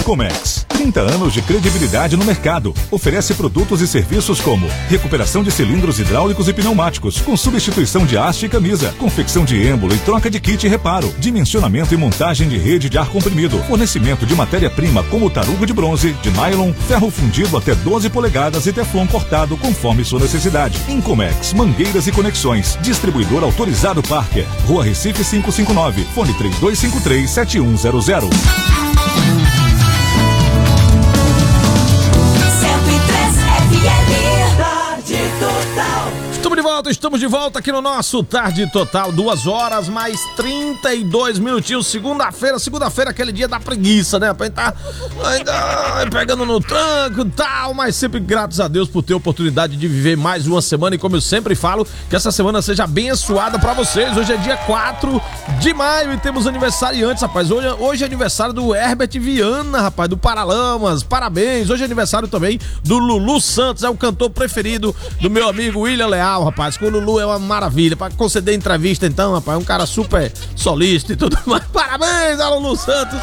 Incomex, 30 anos de credibilidade no mercado. Oferece produtos e serviços como recuperação de cilindros hidráulicos e pneumáticos, com substituição de haste e camisa, confecção de êmbolo e troca de kit e reparo, dimensionamento e montagem de rede de ar comprimido, fornecimento de matéria-prima como tarugo de bronze, de nylon, ferro fundido até 12 polegadas e teflon cortado conforme sua necessidade. Incomex, mangueiras e conexões. Distribuidor autorizado Parker. Rua Recife 559. Fone 3253-7100. Estamos de volta aqui no nosso Tarde Total, 2 horas mais 32 minutinhos, segunda-feira, aquele dia da preguiça, né? Pra gente tá ainda pegando no tranco e tal, mas sempre gratos a Deus por ter a oportunidade de viver mais uma semana e como eu sempre falo, que essa semana seja abençoada pra vocês. Hoje é dia 4 de maio e temos aniversariantes, rapaz. Hoje é aniversário do Herbert Viana, rapaz, do Paralamas, parabéns. Hoje é aniversário também do Lulu Santos, é o cantor preferido do meu amigo William Leal, rapaz. O Lulu é uma maravilha, pra conceder entrevista então, rapaz, é um cara super solista e tudo mais. Parabéns a Lulu Santos,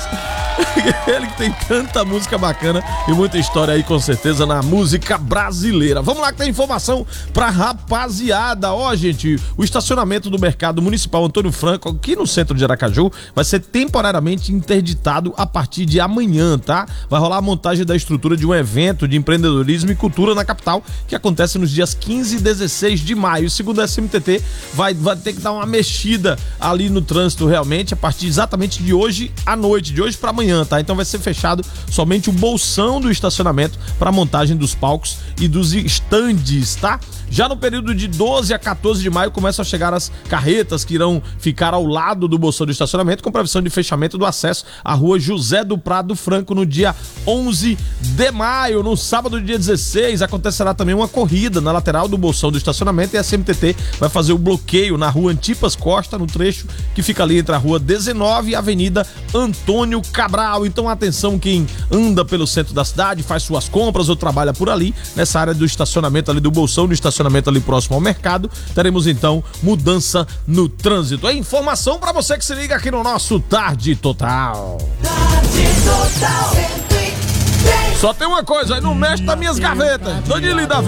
ele que tem tanta música bacana e muita história aí com certeza na música brasileira. Vamos lá que tem informação pra rapaziada. Gente, o estacionamento do Mercado Municipal Antônio Franco, aqui no centro de Aracaju, vai ser temporariamente interditado a partir de amanhã, tá? Vai rolar a montagem da estrutura de um evento de empreendedorismo e cultura na capital, que acontece nos dias 15 e 16 de maio. Segundo a SMTT, vai ter que dar uma mexida ali no trânsito realmente a partir exatamente de hoje à noite, de hoje para amanhã, tá? Então vai ser fechado somente o bolsão do estacionamento para montagem dos palcos e dos estandes, tá? Já no período de 12 a 14 de maio começam a chegar as carretas que irão ficar ao lado do bolsão do estacionamento, com previsão de fechamento do acesso à rua José do Prado Franco no dia 11 de maio. No sábado, dia 16, acontecerá também uma corrida na lateral do bolsão do estacionamento e a SMTT vai fazer o bloqueio na rua Antipas Costa, no trecho que fica ali entre a rua 19 e a avenida Antônio Cabral. Então atenção quem anda pelo centro da cidade, faz suas compras ou trabalha por ali, nessa área do estacionamento ali do bolsão, do estacionamento ali próximo ao mercado, teremos então mudança no trânsito. É informação pra você que se liga aqui no nosso Tarde Total. Tarde Total. Só tem uma coisa, aí não mexe nas minhas gavetas. Danilo e Davi.